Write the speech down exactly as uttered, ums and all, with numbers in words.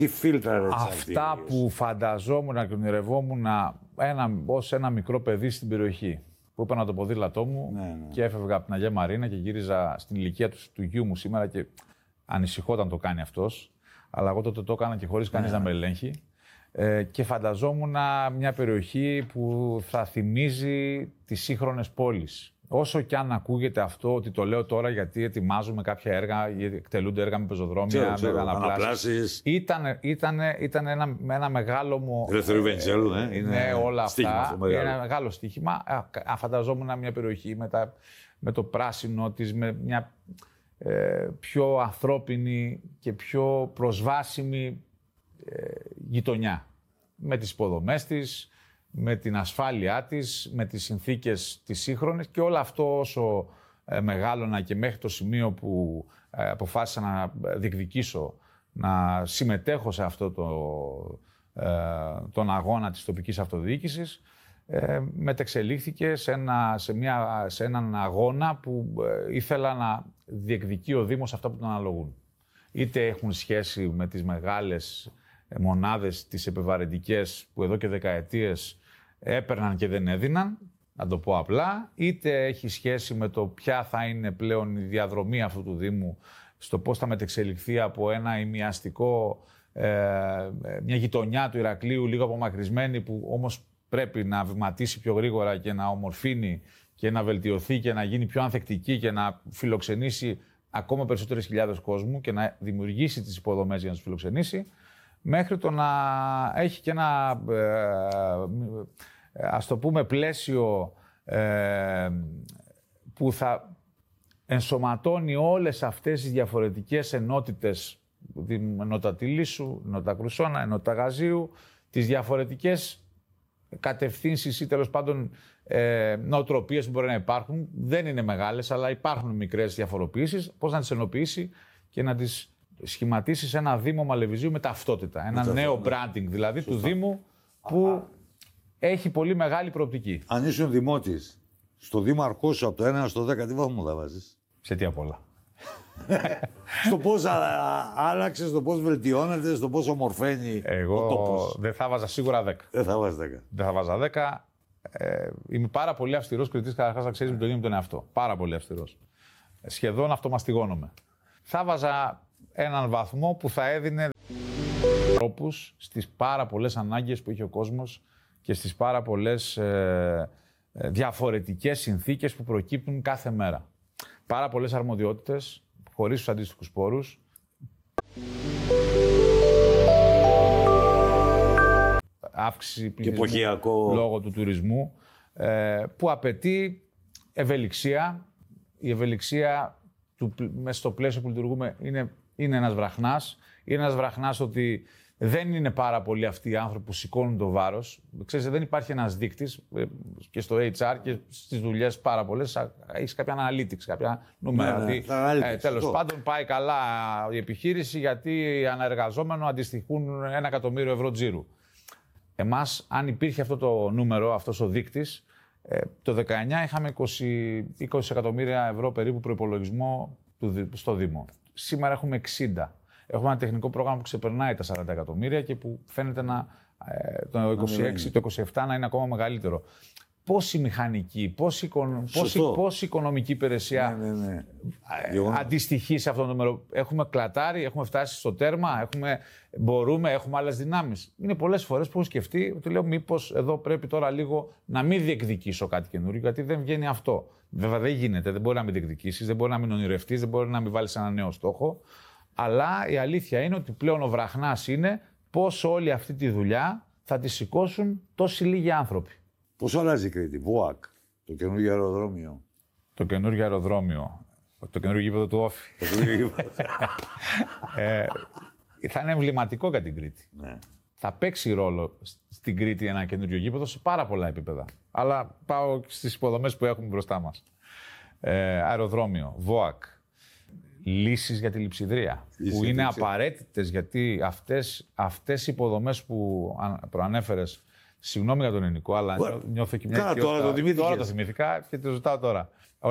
Τι φίλτρα, αυτά που φανταζόμουν και ονειρευόμουν ως ένα μικρό παιδί στην περιοχή. Που έπαιρνα το ποδήλατό μου ναι, ναι. και έφευγα από την Αγία Μαρίνα και γύριζα στην ηλικία του, του γιού μου σήμερα και ανησυχόταν το κάνει αυτός. Αλλά εγώ τότε το έκανα και χωρίς κανείς ναι. να με ελέγχει. Ε, και φανταζόμουν μια περιοχή που θα θυμίζει τις σύγχρονες πόλεις. Όσο και αν ακούγεται αυτό, ότι το λέω τώρα γιατί ετοιμάζουμε κάποια έργα, εκτελούνται έργα με πεζοδρόμια, με αναπλάσεις. Ήταν, ήταν, ήταν ένα, ένα μεγάλο μου. Ελεύθερου Βενιζέλου, ναι. Είναι ναι, όλα στίχημα, αυτά. Είναι ένα μεγάλο στοίχημα. Α, φανταζόμουν μια περιοχή με, τα, με το πράσινο της, με μια ε, πιο ανθρώπινη και πιο προσβάσιμη ε, γειτονιά. Με τις υποδομές της, με την ασφάλειά της, με τις συνθήκες της σύγχρονης και όλο αυτό όσο ε, μεγάλωνα και μέχρι το σημείο που ε, αποφάσισα να διεκδικήσω, να συμμετέχω σε αυτό το, ε, τον αγώνα της τοπικής αυτοδιοίκησης, ε, μετεξελίχθηκε σε, ένα, σε, μια, σε έναν αγώνα που ε, ήθελα να διεκδικεί ο Δήμος αυτά που τον αναλογούν. Είτε έχουν σχέση με τις μεγάλες μονάδες, τις επιβαρυντικές που εδώ και δεκαετίες έπαιρναν και δεν έδιναν, να το πω απλά, είτε έχει σχέση με το ποια θα είναι πλέον η διαδρομή αυτού του Δήμου, στο πώς θα μετεξελιχθεί από ένα ημιαστικό, ε, μια γειτονιά του Ηρακλείου λίγο απομακρυσμένη που όμως πρέπει να βηματίσει πιο γρήγορα και να ομορφύνει και να βελτιωθεί και να γίνει πιο ανθεκτική και να φιλοξενήσει ακόμα περισσότερες χιλιάδες κόσμου και να δημιουργήσει τις υποδομές για να τους φιλοξενήσει, μέχρι το να έχει και ένα, ε, ας το πούμε, πλαίσιο ε, που θα ενσωματώνει όλες αυτές τις διαφορετικές ενότητες, ενότητα Τιλίσσου, ενότητα Κρουσόνα, ενότητα Γαζίου, τις διαφορετικές κατευθύνσεις ή τέλος πάντων ε, νοοτροπίες που μπορεί να υπάρχουν. Δεν είναι μεγάλες, αλλά υπάρχουν μικρές διαφοροποιήσεις. Πώς να τις ενοποιήσει και να τις σχηματίσει σε ένα Δήμο Μαλεβιζίου με ταυτότητα. Ένα με νέο branding δηλαδή. Σωστά. Του Δήμου που Α, έχει πολύ μεγάλη προοπτική. Αν ήσουν δημότης, στο Δήμαρχό σου από το ένα στο δέκα, τι βαθμό θα βάζεις? Σε τι απ' όλα. Στο πώς άλλαξε, στο πώς βελτιώνεται, στο πώς ομορφαίνει Εγώ ο τόπος. Δεν θα βάζα σίγουρα δέκα. Δεν θα βάζα δέκα. Δεν θα βάζα δέκα. Ε, είμαι πάρα πολύ αυστηρός κριτής, καταρχάς να ξέρεις με τον ίδιο τον εαυτό. Πάρα πολύ αυστηρός. Σχεδόν αυτομαστιγώνομαι. Θα βάζα έναν βαθμό που θα έδινε τρόπους στις πάρα πολλές ανάγκες που είχε ο κόσμος και στις πάρα πολλές ε, ε, διαφορετικές συνθήκες που προκύπτουν κάθε μέρα. Πάρα πολλές αρμοδιότητες, χωρίς τους αντίστοιχους πόρους. Αύξηση πληθυσμού λόγω του τουρισμού, ε, που απαιτεί ευελιξία. Η ευελιξία του, μέσα στο πλαίσιο που λειτουργούμε είναι, είναι ένας βραχνάς. Είναι ένας βραχνάς ότι δεν είναι πάρα πολλοί αυτοί οι άνθρωποι που σηκώνουν το βάρος. Ξέρετε, δεν υπάρχει ένας δείκτης και στο έιτς αρ και στις δουλειές πάρα πολλές. Έχεις κάποια analytics, κάποια νούμερα. Ναι, ναι, ε, τέλος το. πάντων, πάει καλά η επιχείρηση γιατί οι αναεργαζόμενοι αντιστοιχούν ένα εκατομμύριο ευρώ τζίρου. Εμάς, αν υπήρχε αυτό το νούμερο, αυτός ο δείκτης, το δεκαεννιά είχαμε είκοσι, είκοσι εκατομμύρια ευρώ περίπου προϋπολογισμό στο Δήμο. Σήμερα έχουμε εξήντα. Έχουμε ένα τεχνικό πρόγραμμα που ξεπερνάει τα σαράντα εκατομμύρια και που φαίνεται να, το είκοσι έξι, το είκοσι επτά να είναι ακόμα μεγαλύτερο. Πόση μηχανική, πόση, πόση, πόση οικονομική υπηρεσία ναι, ναι, ναι. αντιστοιχεί σε αυτό το νούμερο? Έχουμε κλατάρει, έχουμε φτάσει στο τέρμα, έχουμε, μπορούμε, έχουμε άλλες δυνάμεις. Είναι πολλές φορές που έχω σκεφτεί ότι λέω μήπως εδώ πρέπει τώρα λίγο να μην διεκδικήσω κάτι καινούριο, γιατί δεν βγαίνει αυτό. Βέβαια δεν γίνεται, δεν μπορεί να μην διεκδικήσεις, δεν μπορεί να μην ονειρευτείς, δεν μπορεί να μην βάλεις ένα νέο στόχο. Αλλά η αλήθεια είναι ότι πλέον ο βραχνάς είναι πώς όλη αυτή τη δουλειά θα τη σηκώσουν τόσοι λίγοι άνθρωποι. Πώς αλλάζει η Κρήτη? ΒΟΑΚ, το καινούργιο αεροδρόμιο. Το καινούργιο αεροδρόμιο. Το καινούργιο γήπεδο του Όφη. ε, θα είναι εμβληματικό για την Κρήτη. Ναι. Θα παίξει ρόλο στην Κρήτη ένα καινούργιο γήπεδο σε πάρα πολλά επίπεδα. Αλλά πάω στις υποδομές που έχουμε μπροστά μας. Ε, αεροδρόμιο, ΒΟΑΚ. Λύσεις για τη λειψιδρία, Λύσεις που είναι απαραίτητες γιατί αυτές, αυτές οι υποδομές που προανέφερες, συγγνώμη για τον ελληνικό, αλλά νιώθω και μια Καλά, τώρα το θυμήθηκες. Τώρα το θυμήθηκα και το ζητάω τώρα.